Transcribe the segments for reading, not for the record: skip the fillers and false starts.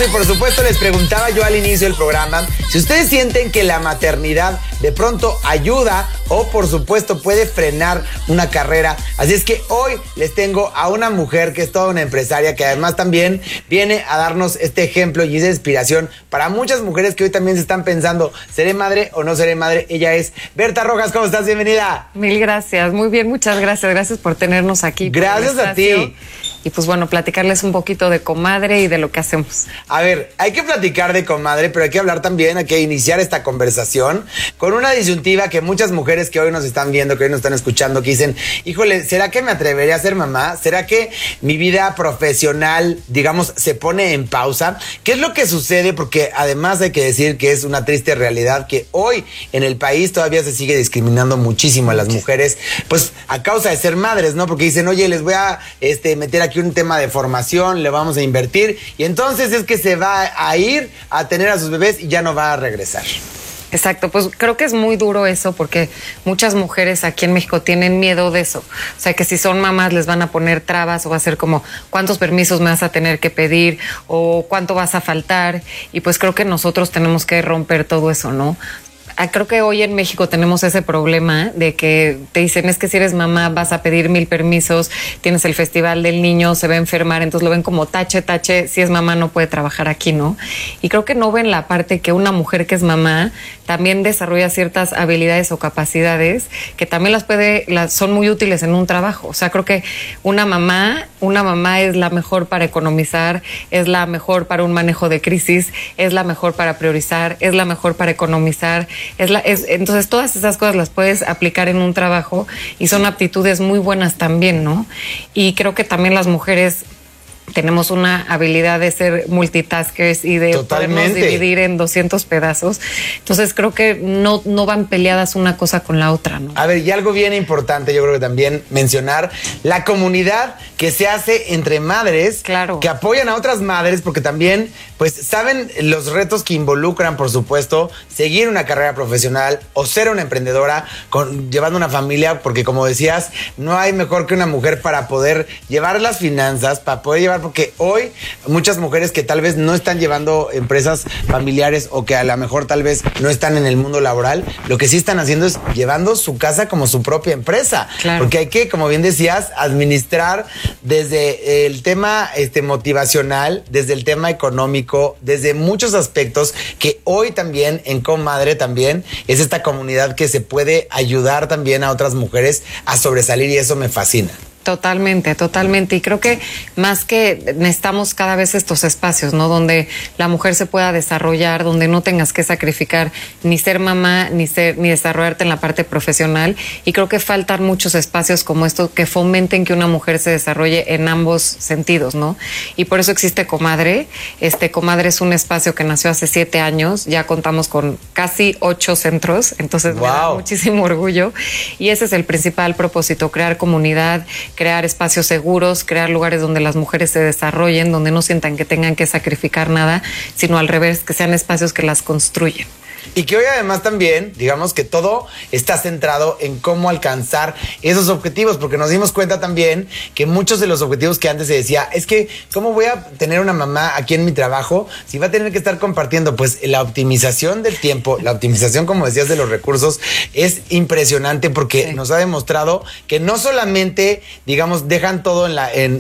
y por supuesto les preguntaba yo al inicio del programa si ustedes sienten que la maternidad de pronto ayuda o por supuesto puede frenar una carrera. Así es que hoy les tengo a una mujer que es toda una empresaria, que además también viene a darnos este ejemplo y esa inspiración para muchas mujeres que hoy también se están pensando, ¿seré madre o no seré madre? Ella es Berta Rojas. ¿Cómo estás? Bienvenida. Mil gracias, muy bien, muchas gracias. Gracias por tenernos aquí. Gracias a ti. Y pues bueno, platicarles un poquito de Comadre y de lo que hacemos. A ver, hay que platicar de Comadre, pero hay que hablar también, hay que iniciar esta conversación con una disyuntiva que muchas mujeres que hoy nos están viendo, que hoy nos están escuchando, que dicen, híjole, ¿será que me atreveré a ser mamá? ¿Será que mi vida profesional, digamos, se pone en pausa? ¿Qué es lo que sucede? Porque además hay que decir que es una triste realidad que hoy en el país todavía se sigue discriminando muchísimo a las mujeres, pues a causa de ser madres, ¿no? Porque dicen, oye, les voy a meter aquí un tema de formación, le vamos a invertir, y entonces es que se va a ir a tener a sus bebés y ya no va a regresar. Exacto, pues creo que es muy duro eso porque muchas mujeres aquí en México tienen miedo de eso. O sea, que si son mamás les van a poner trabas o va a ser como cuántos permisos me vas a tener que pedir o cuánto vas a faltar. Y pues creo que nosotros tenemos que romper todo eso, ¿no? Creo que hoy en México tenemos ese problema de que te dicen, es que si eres mamá vas a pedir 1000 permisos, tienes el festival del niño, se va a enfermar, entonces lo ven como tache, si es mamá no puede trabajar aquí, ¿no? Y creo que no ven la parte que una mujer que es mamá también desarrolla ciertas habilidades o capacidades que también son muy útiles en un trabajo. O sea, creo que una mamá es la mejor para economizar, es la mejor para un manejo de crisis, es la mejor para priorizar, es la mejor para economizar. Entonces todas esas cosas las puedes aplicar en un trabajo y son aptitudes muy buenas también, ¿no? Y creo que también las mujeres tenemos una habilidad de ser multitaskers y de podernos dividir en 200 pedazos. Entonces creo que no van peleadas una cosa con la otra, ¿no? A ver, y algo bien importante, yo creo que también mencionar la comunidad que se hace entre madres, claro, que apoyan a otras madres, porque también, pues, saben los retos que involucran, por supuesto, seguir una carrera profesional o ser una emprendedora llevando una familia, porque como decías, no hay mejor que una mujer para poder llevar las finanzas, para poder llevar, porque hoy muchas mujeres que tal vez no están llevando empresas familiares o que a lo mejor tal vez no están en el mundo laboral, lo que sí están haciendo es llevando su casa como su propia empresa. Claro. Porque hay que, como bien decías, administrar desde el tema motivacional, desde el tema económico, desde muchos aspectos, que hoy también en Comadre también es esta comunidad que se puede ayudar también a otras mujeres a sobresalir, y eso me fascina. Totalmente, totalmente. Y creo que más que necesitamos cada vez estos espacios, ¿no? Donde la mujer se pueda desarrollar, donde no tengas que sacrificar ni ser mamá, ni desarrollarte en la parte profesional. Y creo que faltan muchos espacios como estos que fomenten que una mujer se desarrolle en ambos sentidos, ¿no? Y por eso existe Comadre. Comadre es un espacio que nació hace 7 años. Ya contamos con casi 8 centros. Entonces me da muchísimo orgullo. Y ese es el principal propósito, crear comunidad, crear espacios seguros, crear lugares donde las mujeres se desarrollen, donde no sientan que tengan que sacrificar nada, sino al revés, que sean espacios que las construyen. Y que hoy además también, digamos que todo está centrado en cómo alcanzar esos objetivos, porque nos dimos cuenta también que muchos de los objetivos que antes se decía, es que ¿cómo voy a tener una mamá aquí en mi trabajo si va a tener que estar compartiendo? Pues la optimización del tiempo, la optimización, como decías, de los recursos es impresionante, porque nos ha demostrado que no solamente, digamos, dejan todo en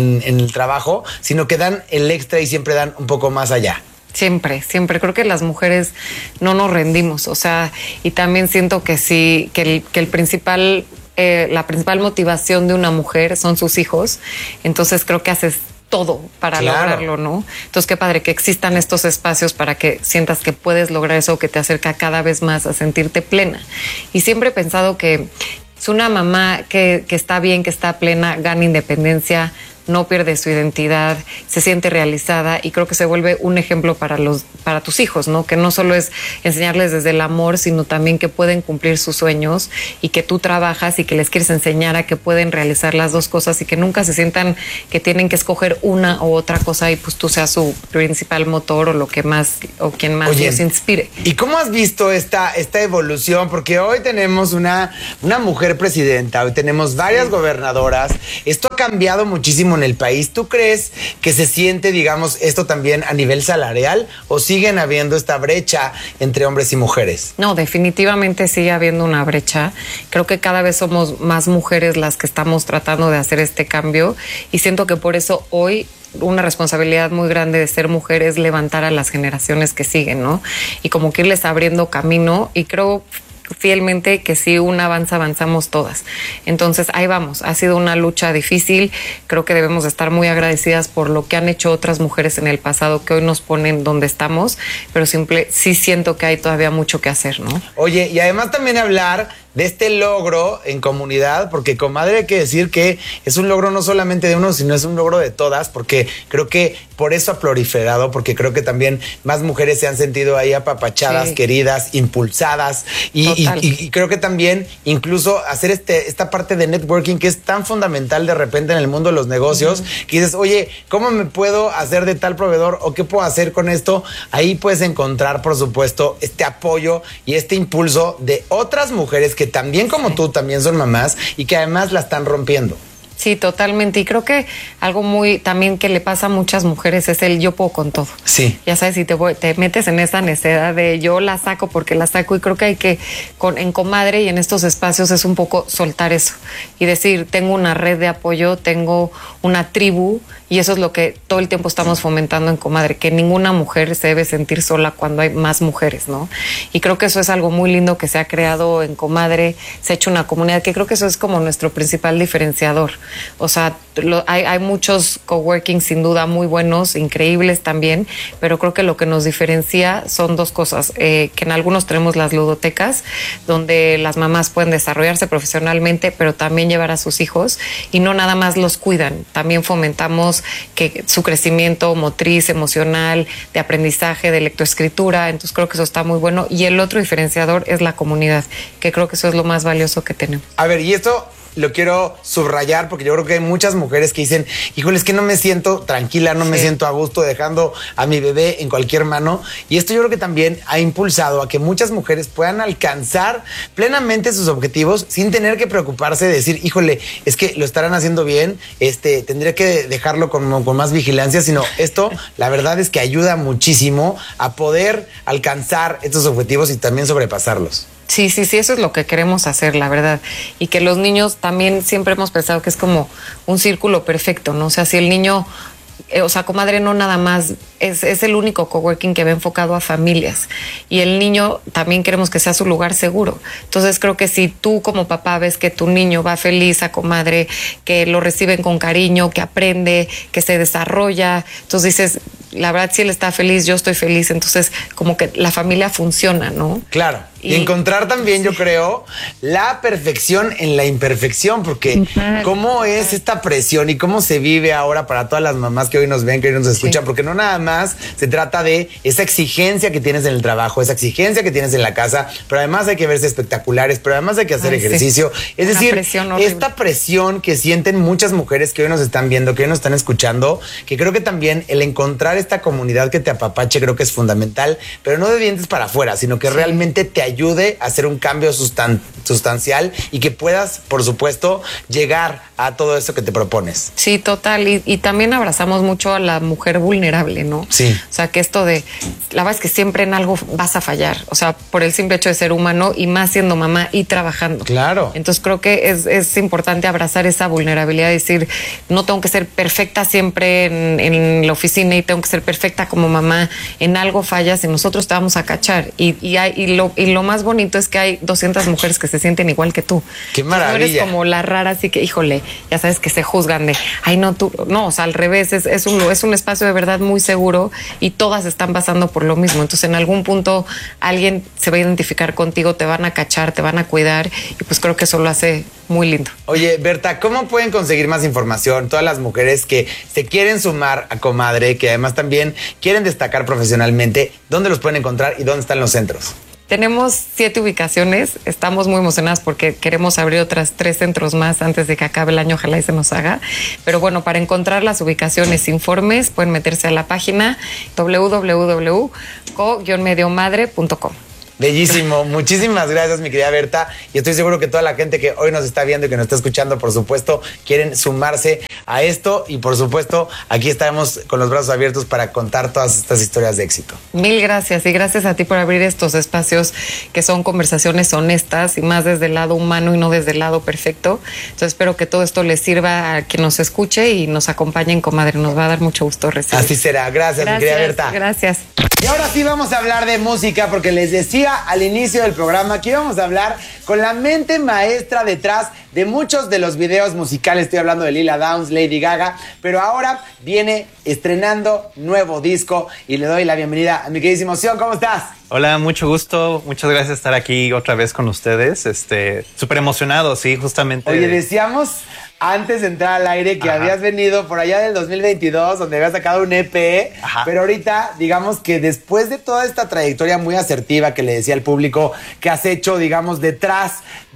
el trabajo, sino que dan el extra y siempre dan un poco más allá. Siempre creo que las mujeres no nos rendimos, o sea, y también siento que sí, que la principal motivación de una mujer son sus hijos, entonces creo que haces todo para lograrlo, ¿no? Entonces qué padre que existan estos espacios para que sientas que puedes lograr eso, que te acerca cada vez más a sentirte plena. Y siempre he pensado que es una mamá que está bien, que está plena, gana independencia, no pierde su identidad, se siente realizada, y creo que se vuelve un ejemplo para tus hijos, ¿no? Que no solo es enseñarles desde el amor, sino también que pueden cumplir sus sueños y que tú trabajas y que les quieres enseñar a que pueden realizar las dos cosas y que nunca se sientan que tienen que escoger una u otra cosa y pues tú seas su principal motor o lo que más o quien más les inspire. ¿Y cómo has visto esta evolución? Porque hoy tenemos una mujer presidenta, hoy tenemos varias gobernadoras. Esto ha cambiado muchísimo con el país. ¿Tú crees que se siente, digamos, esto también a nivel salarial o siguen habiendo esta brecha entre hombres y mujeres? No, definitivamente sigue habiendo una brecha. Creo que cada vez somos más mujeres las que estamos tratando de hacer este cambio y siento que por eso hoy una responsabilidad muy grande de ser mujer es levantar a las generaciones que siguen, ¿no? Y como que irles abriendo camino y creo fielmente que si un avanzamos todas. Entonces ahí vamos, ha sido una lucha difícil, creo que debemos estar muy agradecidas por lo que han hecho otras mujeres en el pasado que hoy nos ponen donde estamos, pero sí siento que hay todavía mucho que hacer, ¿no? Oye, y además también hablar de este logro en comunidad, porque comadre hay que decir que es un logro no solamente de uno, sino es un logro de todas, porque creo que por eso ha proliferado, porque creo que también más mujeres se han sentido ahí apapachadas, queridas, impulsadas, y creo que también incluso hacer esta parte de networking que es tan fundamental de repente en el mundo de los negocios, que dices, oye, ¿cómo me puedo hacer de tal proveedor o qué puedo hacer con esto? Ahí puedes encontrar, por supuesto, este apoyo y este impulso de otras mujeres que también como tú también son mamás y que además la están rompiendo. Sí, totalmente. Y creo que algo muy también que le pasa a muchas mujeres es el yo puedo con todo. Sí. Ya sabes, si te metes en esa necedad de yo la saco porque la saco, y creo que hay que, en Comadre y en estos espacios es un poco soltar eso y decir, tengo una red de apoyo, tengo una tribu, y eso es lo que todo el tiempo estamos fomentando en Comadre, que ninguna mujer se debe sentir sola cuando hay más mujeres, ¿no? Y creo que eso es algo muy lindo que se ha creado en Comadre, se ha hecho una comunidad, que creo que eso es como nuestro principal diferenciador. O sea, hay muchos coworking sin duda muy buenos, increíbles también, pero creo que lo que nos diferencia son dos cosas, que en algunos tenemos las ludotecas, donde las mamás pueden desarrollarse profesionalmente, pero también llevar a sus hijos, y no nada más los cuidan, también fomentamos que su crecimiento motriz, emocional, de aprendizaje, de lectoescritura, entonces creo que eso está muy bueno. Y el otro diferenciador es la comunidad, que creo que eso es lo más valioso que tenemos. A ver, y esto lo quiero subrayar porque yo creo que hay muchas mujeres que dicen, híjole, es que no me siento tranquila, no me siento a gusto dejando a mi bebé en cualquier mano. Y esto yo creo que también ha impulsado a que muchas mujeres puedan alcanzar plenamente sus objetivos sin tener que preocuparse de decir, híjole, es que lo estarán haciendo bien, tendré que dejarlo con más vigilancia, sino esto, la verdad es que ayuda muchísimo a poder alcanzar estos objetivos y también sobrepasarlos. Sí, eso es lo que queremos hacer, la verdad. Y que los niños también siempre hemos pensado que es como un círculo perfecto, ¿no? O sea, si el niño, Comadre no nada más es el único coworking que va enfocado a familias, y el niño también queremos que sea su lugar seguro. Entonces creo que si tú como papá ves que tu niño va feliz a Comadre, que lo reciben con cariño, que aprende, que se desarrolla, entonces dices, la verdad, si él está feliz, yo estoy feliz, entonces como que la familia funciona, ¿no? Claro. Y encontrar también, yo creo, la perfección en la imperfección, porque cómo es esta presión y cómo se vive ahora para todas las mamás que hoy nos ven, que hoy nos escuchan, porque no nada más se trata de esa exigencia que tienes en el trabajo, esa exigencia que tienes en la casa, pero además hay que verse espectaculares, pero además hay que hacer ejercicio. Es decir, esta presión que sienten muchas mujeres que hoy nos están viendo, que hoy nos están escuchando, que creo que también el encontrar esta comunidad que te apapache creo que es fundamental, pero no de dientes para afuera, sino que realmente te ayude a hacer un cambio sustancial y que puedas, por supuesto, llegar a todo eso que te propones. Sí, total. Y también abrazamos mucho a la mujer vulnerable, ¿no? Sí. O sea, que esto de, la verdad es que siempre en algo vas a fallar, o sea, por el simple hecho de ser humano y más siendo mamá y trabajando. Claro. Entonces creo que es importante abrazar esa vulnerabilidad, decir, no tengo que ser perfecta siempre en la oficina y tengo que ser perfecta como mamá, en algo fallas y nosotros te vamos a cachar. Y lo más bonito es que hay 200 mujeres que se sienten igual que tú. ¡Qué maravilla! No eres como la rara, así que, híjole, ya sabes que se juzgan de, ay, no, tú, no, o sea, al revés, es un espacio de verdad muy seguro y todas están pasando por lo mismo. Entonces, en algún punto alguien se va a identificar contigo, te van a cachar, te van a cuidar y pues creo que eso lo hace muy lindo. Oye, Berta, ¿cómo pueden conseguir más información todas las mujeres que se quieren sumar a Comadre, que además también quieren destacar profesionalmente? ¿Dónde los pueden encontrar y dónde están los centros? Tenemos 7 ubicaciones, estamos muy emocionadas porque queremos abrir otras 3 centros más antes de que acabe el año, ojalá y se nos haga. Pero bueno, para encontrar las ubicaciones, informes, pueden meterse a la página www.co-mediomadre.com. Bellísimo. Muchísimas gracias, mi querida Berta. Y estoy seguro que toda la gente que hoy nos está viendo y que nos está escuchando, por supuesto, quieren sumarse a esto. Y por supuesto, aquí estamos con los brazos abiertos para contar todas estas historias de éxito. Mil gracias. Y gracias a ti por abrir estos espacios que son conversaciones honestas y más desde el lado humano y no desde el lado perfecto. Entonces espero que todo esto les sirva a quien nos escuche y nos acompañen, comadre. Nos va a dar mucho gusto recibir. Así será. Gracias, mi querida Berta. Gracias. Y ahora sí vamos a hablar de música, porque les decía al inicio del programa que íbamos a hablar con la mente maestra detrás de muchos de los videos musicales. Estoy hablando de Lila Downs, Lady Gaga, pero ahora viene estrenando nuevo disco y le doy la bienvenida a mi queridísimo Sion. ¿Cómo estás? Hola, mucho gusto. Muchas gracias por estar aquí otra vez con ustedes. Súper emocionado, sí, justamente. Oye, decíamos antes de entrar al aire que habías venido por allá del 2022, donde habías sacado un EP, pero ahorita, digamos que después de toda esta trayectoria muy asertiva que le decía al público que has hecho, digamos, detrás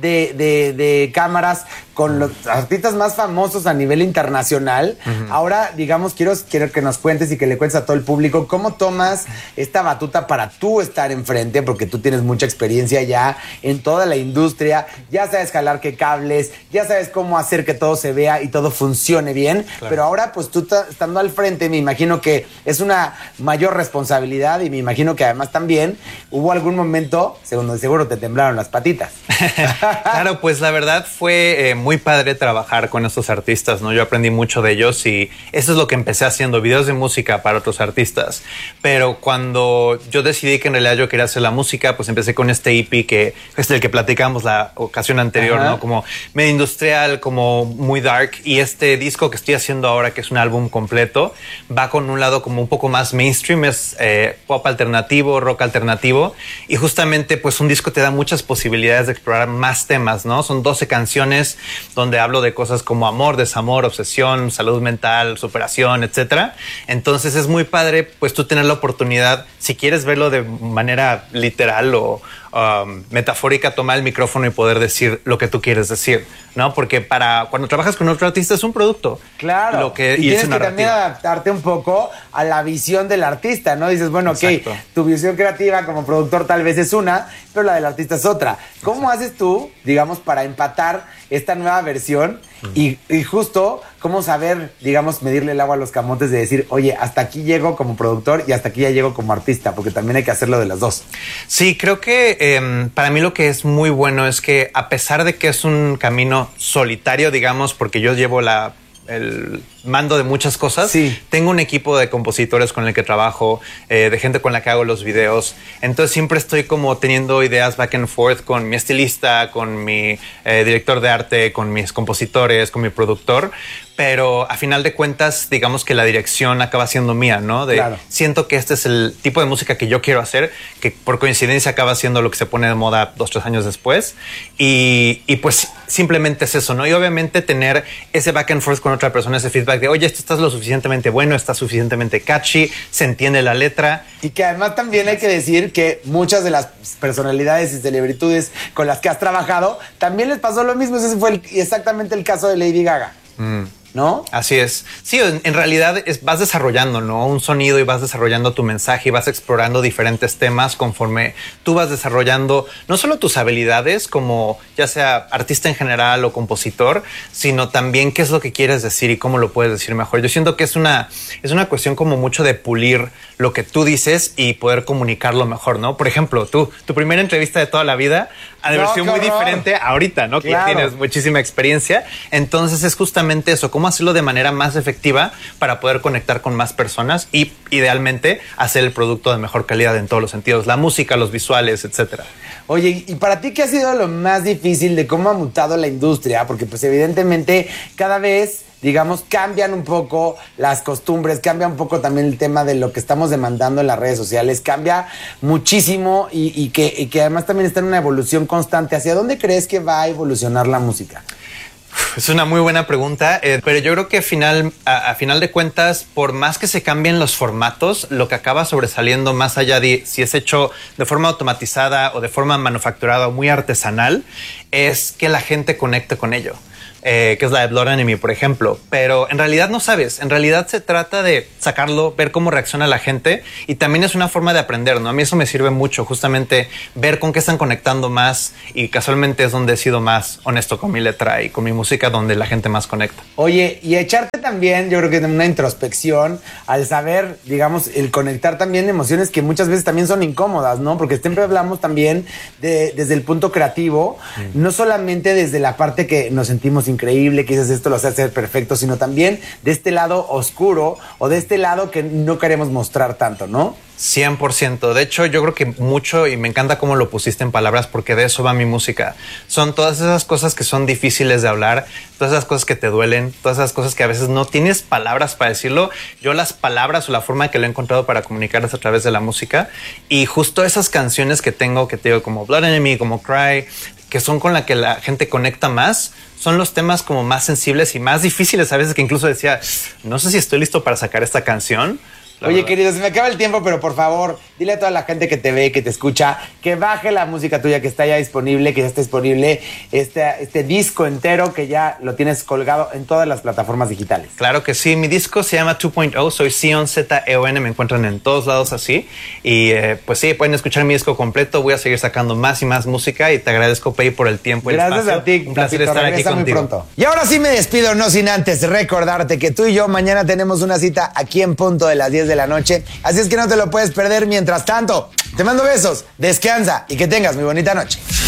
de cámaras con los artistas más famosos a nivel internacional, ahora, digamos, quiero que nos cuentes y que le cuentes a todo el público cómo tomas esta batuta para tú estar enfrente, porque tú tienes mucha experiencia ya en toda la industria, ya sabes jalar qué cables, ya sabes cómo hacer que todo se vea y todo funcione bien, claro. Pero ahora pues tú estando al frente me imagino que es una mayor responsabilidad y me imagino que además también hubo algún momento donde seguro te temblaron las patitas. Claro, pues la verdad fue muy padre trabajar con estos artistas, ¿no? Yo aprendí mucho de ellos y eso es lo que empecé haciendo, videos de música para otros artistas, pero cuando yo decidí que en realidad yo quería hacer la música, pues empecé con este EP que es el que platicamos la ocasión anterior, ¿no? Como medio industrial, como muy dark, y este disco que estoy haciendo ahora, que es un álbum completo, va con un lado como un poco más mainstream, es pop alternativo, rock alternativo, y justamente pues un disco te da muchas posibilidades de explorar más temas, ¿no? Son 12 canciones donde hablo de cosas como amor, desamor, obsesión, salud mental, superación, etcétera. Entonces es muy padre pues tú tener la oportunidad, si quieres verlo de manera literal o metafórica, tomar el micrófono y poder decir lo que tú quieres decir, ¿no? Porque cuando trabajas con otro artista es un producto. Claro. Y tienes que también adaptarte un poco a la visión del artista, ¿no? Dices, bueno, ok, tu visión creativa como productor tal vez es una, pero la del artista es otra. ¿Cómo haces tú, digamos, para empatar esta nueva versión y justo cómo saber, digamos, medirle el agua a los camotes de decir, oye, hasta aquí llego como productor y hasta aquí ya llego como artista, porque también hay que hacerlo de las dos? Sí, creo que para mí lo que es muy bueno es que a pesar de que es un camino solitario, digamos, porque yo llevo el mando de muchas cosas, tengo un equipo de compositores con el que trabajo, de gente con la que hago los videos, entonces siempre estoy como teniendo ideas back and forth con mi estilista, con mi director de arte, con mis compositores, con mi productor, pero a final de cuentas digamos que la dirección acaba siendo mía, ¿no? Claro. Siento que este es el tipo de música que yo quiero hacer, que por coincidencia acaba siendo lo que se pone de moda 2-3 años después, y pues simplemente es eso, ¿no? Y obviamente tener ese back and forth con otra persona, ese feedback de, oye, esto estás lo suficientemente bueno, está suficientemente catchy, se entiende la letra. Y que además también hay que decir que muchas de las personalidades y celebridades con las que has trabajado, también les pasó lo mismo. Ese fue exactamente el caso de Lady Gaga. ¿No? Así es. Sí, en realidad vas desarrollando, ¿no? Un sonido y vas desarrollando tu mensaje y vas explorando diferentes temas conforme tú vas desarrollando no solo tus habilidades como ya sea artista en general o compositor, sino también qué es lo que quieres decir y cómo lo puedes decir mejor. Yo siento que es una cuestión como mucho de pulir lo que tú dices y poder comunicarlo mejor, ¿no? Por ejemplo, tu primera entrevista de toda la vida ha de haber sido muy diferente ahorita, ¿no? Claro. Que tienes muchísima experiencia. Entonces es justamente eso, cómo hacerlo de manera más efectiva para poder conectar con más personas y idealmente hacer el producto de mejor calidad en todos los sentidos, la música, los visuales, etcétera. Oye, ¿y para ti qué ha sido lo más difícil de cómo ha mutado la industria? Porque pues evidentemente cada vez, digamos, cambian un poco las costumbres, cambia un poco también el tema de lo que estamos demandando en las redes sociales, cambia muchísimo y que además también está en una evolución constante. ¿Hacia dónde crees que va a evolucionar la música? Es una muy buena pregunta, pero yo creo que a final de cuentas, por más que se cambien los formatos, lo que acaba sobresaliendo más allá de si es hecho de forma automatizada o de forma manufacturada o muy artesanal, es que la gente conecte con ello. que es la de Blood Enemy, por ejemplo. Pero en realidad no sabes. En realidad se trata de sacarlo, ver cómo reacciona la gente y también es una forma de aprender, ¿no? A mí eso me sirve mucho, justamente ver con qué están conectando más y casualmente es donde he sido más honesto con mi letra y con mi música, donde la gente más conecta. Oye, y echarte también, yo creo que una introspección al saber, digamos, el conectar también emociones que muchas veces también son incómodas, ¿no? Porque siempre hablamos también desde el punto creativo, no solamente desde la parte que nos sentimos increíble, que dices esto lo hace hacer perfecto, sino también de este lado oscuro o de este lado que no queremos mostrar tanto, ¿no? 100%. De hecho, yo creo que mucho, y me encanta cómo lo pusiste en palabras, porque de eso va mi música. Son todas esas cosas que son difíciles de hablar, todas esas cosas que te duelen, todas esas cosas que a veces no tienes palabras para decirlo. Yo las palabras o la forma que lo he encontrado para comunicar es a través de la música. Y justo esas canciones que tengo, que te digo, como Blood Enemy, como Cry, que son con la que la gente conecta más, son los temas como más sensibles y más difíciles a veces, que incluso decía, no sé si estoy listo para sacar esta canción. Oye, querido, se me acaba el tiempo, pero por favor, dile a toda la gente que te ve, que te escucha, que baje la música tuya, que está ya disponible, que ya está disponible este disco entero, que ya lo tienes colgado en todas las plataformas digitales. Claro que sí, mi disco se llama 2.0, soy Zion, Z-E-O-N, me encuentran en todos lados así. Y pues sí, pueden escuchar mi disco completo, voy a seguir sacando más y más música y te agradezco, Pei, por el tiempo y el espacio. Gracias a ti, un placer Tatito, estar aquí muy contigo. pronto. Y ahora sí me despido, no sin antes recordarte que tú y yo mañana tenemos una cita aquí en punto de las 10 de la noche, así es que no te lo puedes perder. Mientras tanto, te mando besos, descansa y que tengas muy bonita noche.